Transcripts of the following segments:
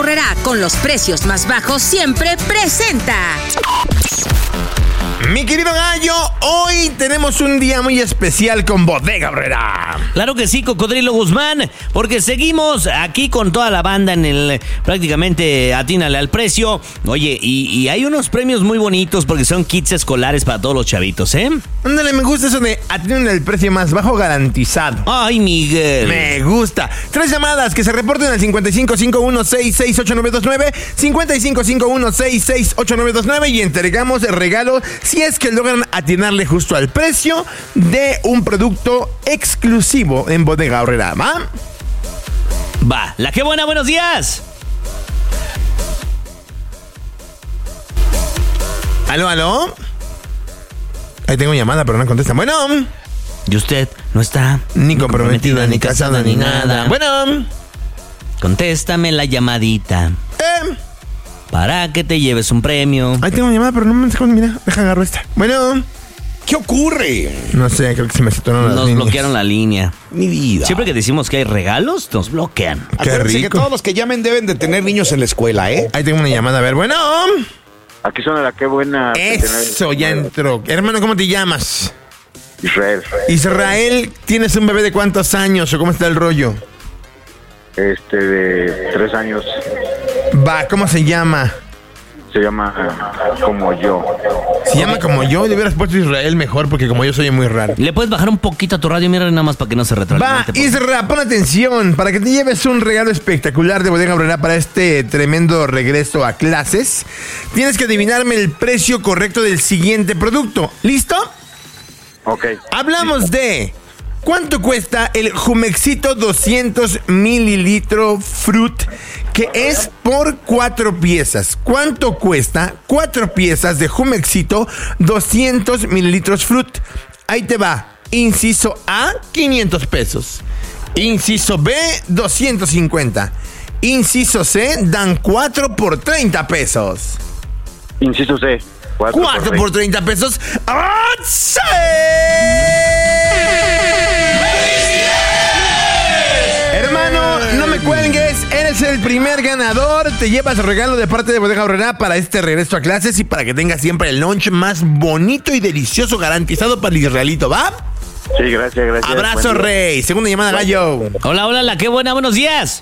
Aurrerá, con los precios más bajos siempre, presenta. Mi querido Gallo, hoy tenemos un día muy especial con Bodega Aurrerá. Claro que sí, Cocodrilo Guzmán, porque seguimos aquí con toda la banda en el prácticamente atínale al precio. Oye, y hay unos premios muy bonitos porque son kits escolares para todos los chavitos, ¿eh? Ándale, me gusta eso de atínale al precio más bajo garantizado. Ay, Miguel. Me gusta. 3 llamadas que se reporten al 5551668929, 5551668929 y entregamos el regalo si es que logran atinarle justo al precio de un producto exclusivo en Bodega Aurrerá, ¿va? Va, la que buena, buenos días. ¿Aló? Ahí tengo llamada, pero no contesta. Bueno. Y usted no está Ni comprometida, ni casada, ni nada. Bueno. Contéstame la llamadita para que te lleves un premio. Ahí tengo una llamada, pero no me dejo. Mira, deja agarro esta. Bueno. ¿Qué ocurre? No sé, creo que se me saturaron las Nos líneas. bloquearon la línea. Mi vida. Siempre que decimos que hay regalos, nos bloquean. Qué Acuérdense rico. que todos los que llamen deben de tener niños en la escuela, ¿eh? Ahí tengo una llamada, a ver, bueno. Aquí suena la que buena. Eso, ya entró. Hermano, ¿cómo te llamas? Israel. Israel, ¿tienes un bebé de cuántos años o cómo está el rollo? De 3 años. Va, ¿cómo se llama? Se llama Como Yo. Se llama Como Yo. Le hubieras puesto Israel mejor porque Como Yo soy muy raro. ¿Le puedes bajar un poquito a tu radio? Mira, nada más para que no se Va, retroalimente. Isra, pon atención para que te lleves un regalo espectacular de Bodega Aurrerá para este tremendo regreso a clases. Tienes que adivinarme el precio correcto del siguiente producto. ¿Listo? Ok. Hablamos de cuánto cuesta el Jumexito 200 mililitro Fruit, que es por 4 piezas. ¿Cuánto cuesta 4 piezas de Jumexito 200 mililitros Fruit? Ahí te va. Inciso A, 500 pesos. Inciso B, 250. Inciso C, dan 4 por 30 pesos. Inciso C. 4 por 30 pesos. ¡Ah, sí! Hermano, no me cuelgues. Eres el primer ganador. Te llevas regalo de parte de Bodega Aurrerá para este regreso a clases y para que tengas siempre el lunch más bonito y delicioso garantizado para el Israelito, ¿va? Sí, gracias. Abrazo, Buen día. Rey. Segunda llamada, Gallo. Hola, la que buena, buenos días.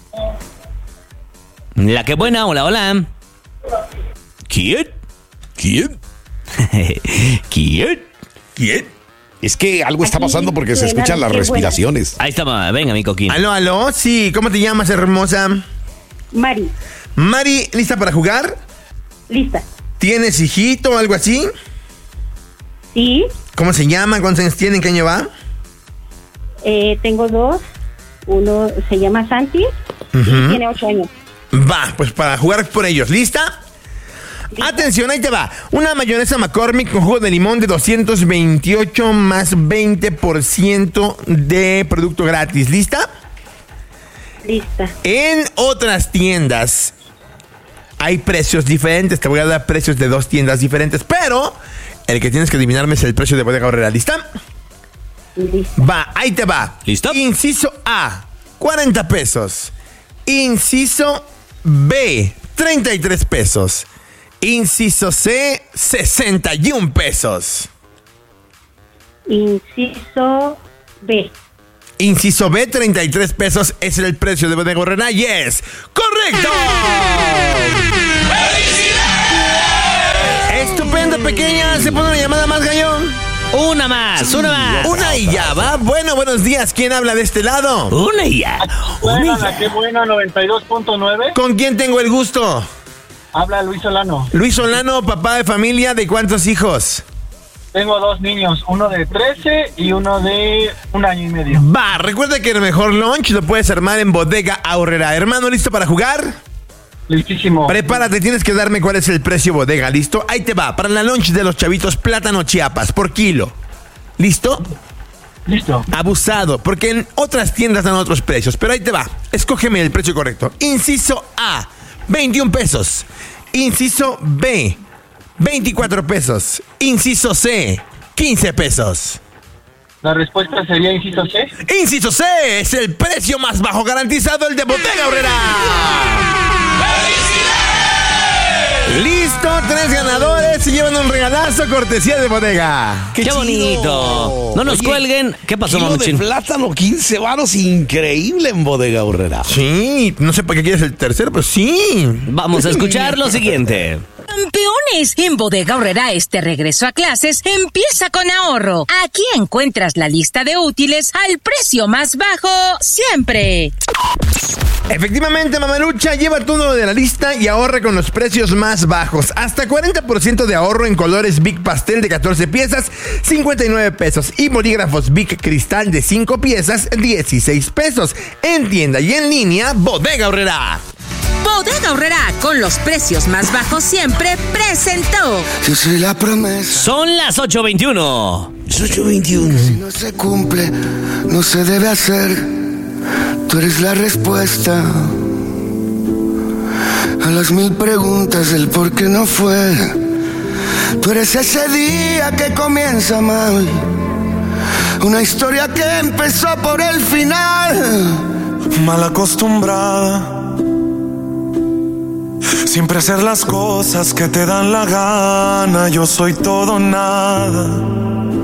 La que buena, hola. ¿Quién? Es que algo está pasando porque se escuchan las respiraciones. Ahí está, venga, mi coquín. Aló. Sí, ¿cómo te llamas, hermosa? Mari, Mari, ¿lista para jugar? lista. ¿Tienes hijito o algo así? Sí, ¿Cómo se llama? ¿Cuántos años tiene? ¿En qué año va? tengo 2. Uno se llama Santi y tiene 8 años. Va, pues para jugar por ellos. ¿Lista? Atención, ahí te va. Una mayonesa McCormick con jugo de limón de 228 más 20% de producto gratis. ¿Lista? Lista. En otras tiendas hay precios diferentes. Te voy a dar precios de 2 tiendas diferentes, pero el que tienes que adivinarme es el precio de Bodega Aurrerá. ¿Lista? Lista. Va, ahí te va. ¿Listo? Inciso A, 40 pesos. Inciso B, 33 pesos. Inciso C, 61 pesos. Inciso B. Inciso B, 33 pesos es el precio de Bodega Aurrerá. ¡Yes! ¡Correcto! ¡Estupendo, pequeña! ¿Se pone una llamada más, Gallo? Una más. Una y ya, ¿va? Bueno, buenos días. ¿Quién habla de este lado? Una y ya. La que buena, 92.9. ¿Con quién tengo el gusto? Habla Luis Solano. Luis Solano, papá de familia, ¿de cuántos hijos? Tengo 2 niños, uno de 13 y uno de 1 año y medio. Va, recuerda que el mejor lunch lo puedes armar en Bodega Aurrerá. Hermano, ¿listo para jugar? Listísimo. Prepárate, tienes que darme cuál es el precio Bodega, ¿listo? Ahí te va, para la lunch de los chavitos, plátano Chiapas, por kilo. ¿Listo? Listo. Abusado, porque en otras tiendas dan otros precios, pero ahí te va. Escógeme el precio correcto. Inciso A, 21 pesos. Inciso B, 24 pesos. Inciso C, 15 pesos. La respuesta sería inciso C. Inciso C es el precio más bajo garantizado, el de Bodega Aurrerá. Listo, 3 ganadores se llevan un regalazo cortesía de Bodega. ¡Qué chido! bonito! No nos Oye, cuelguen. ¿Qué pasó, kilo Mamuchín? de plátano, 15 varos, increíble en Bodega Aurrera. Sí, no sé para qué quieres el tercero, pero sí. Vamos a escuchar lo siguiente. Campeones, en Bodega Aurrera este regreso a clases empieza con ahorro. Aquí encuentras la lista de útiles al precio más bajo siempre. Efectivamente, Mamalucha, lleva todo de la lista y ahorra con los precios más bajos. Hasta 40% de ahorro en colores Bic Pastel de 14 piezas, 59 pesos. Y bolígrafos Bic Cristal de 5 piezas, 16 pesos. En tienda y en línea, Bodega Aurrera. Bodega Aurrera, con los precios más bajos siempre, presentó. Yo soy la promesa. Son las 8:21. 8:21. Si no se cumple, no se debe hacer. Tú eres la respuesta a las 1000 preguntas del por qué no fue. Tú eres ese día que comienza mal, una historia que empezó por el final. Mal acostumbrada siempre hacer las cosas que te dan la gana. Yo soy todo nada.